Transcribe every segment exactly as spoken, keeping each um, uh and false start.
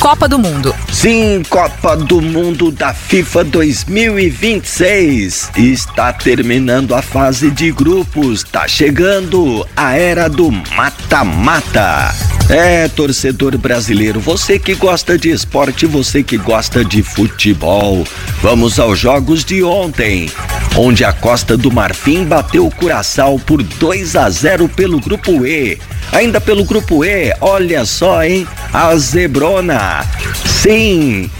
Copa do Mundo. Sim, Copa do Mundo da FIFA dois mil e vinte e seis. Está terminando a fase de grupos. Tá chegando a era do mata-mata. É, torcedor brasileiro, você que gosta de esporte, você que gosta de futebol. Vamos aos jogos de ontem, onde a Costa do Marfim bateu o Curaçao por dois a zero pelo grupo E. Ainda pelo grupo E, olha só, hein? A Zebrona. Sim,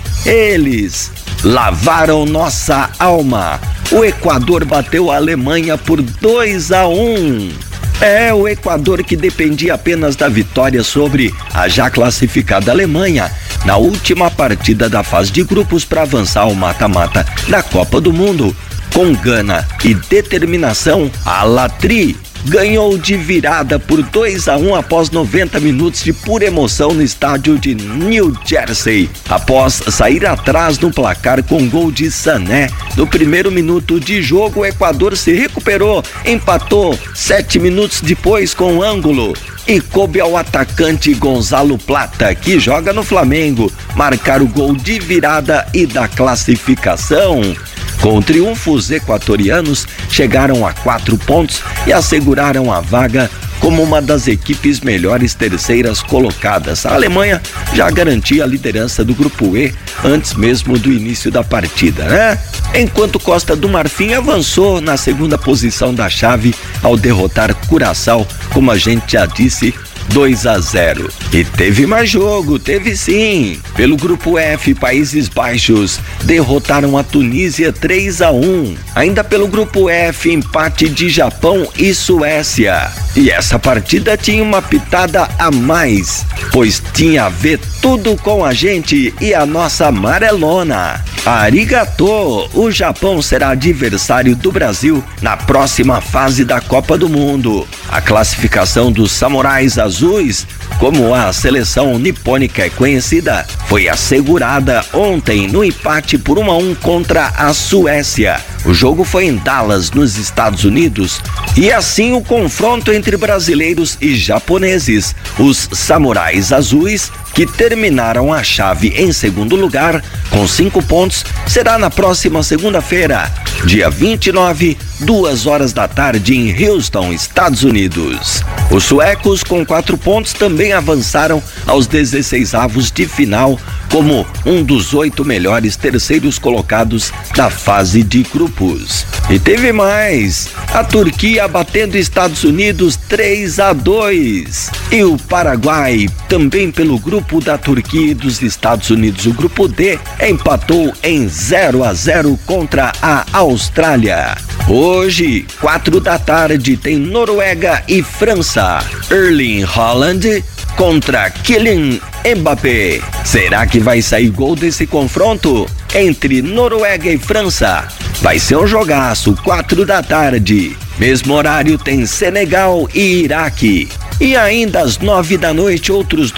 eles lavaram nossa alma. O Equador bateu a Alemanha por dois a um. É, o Equador, que dependia apenas da vitória sobre a já classificada Alemanha na última partida da fase de grupos para avançar ao mata-mata da Copa do Mundo. Com gana e determinação, a Latri ganhou de virada por dois a um após noventa minutos de pura emoção no estádio de New Jersey. Após sair atrás no placar com gol de Sané, no primeiro minuto de jogo, o Equador se recuperou, empatou sete minutos depois com ângulo. E coube ao atacante Gonzalo Plata, que joga no Flamengo, marcar o gol de virada e da classificação. Com o triunfo, os equatorianos chegaram a quatro pontos e asseguraram a vaga como uma das equipes melhores terceiras colocadas. A Alemanha já garantia a liderança do grupo E antes mesmo do início da partida, né? Enquanto Costa do Marfim avançou na segunda posição da chave ao derrotar Curaçao, como a gente já disse, dois a zero. E teve mais jogo, teve sim. Pelo grupo F, Países Baixos derrotaram a Tunísia três a um. Ainda pelo grupo F, empate de Japão e Suécia. E essa partida tinha uma pitada a mais, pois tinha a ver tudo com a gente e a nossa amarelona. Arigato! O Japão será adversário do Brasil na próxima fase da Copa do Mundo. A classificação dos Samurais Azuis, como a seleção nipônica é conhecida, foi assegurada ontem no empate por um a um contra a Suécia. O jogo foi em Dallas, nos Estados Unidos, e assim o confronto entre brasileiros e japoneses. Os Samurais Azuis, que terminaram a chave em segundo lugar, com cinco pontos, será na próxima segunda-feira, dia vinte e nove, duas horas da tarde, em Houston, Estados Unidos. Os suecos, com quatro pontos, também avançaram aos dezesseisavos de final, como um dos oito melhores terceiros colocados da fase de grupos. E teve mais, a Turquia batendo Estados Unidos três a dois. E o Paraguai, também pelo grupo da Turquia e dos Estados Unidos, o grupo D, empatou em zero a zero contra a Austrália. Hoje, quatro da tarde, tem Noruega e França. Erling Haaland contra Kylian Mbappé. Será que vai sair gol desse confronto entre Noruega e França? Vai ser um jogaço, quatro da tarde. Mesmo horário tem Senegal e Iraque. E ainda às nove da noite, outros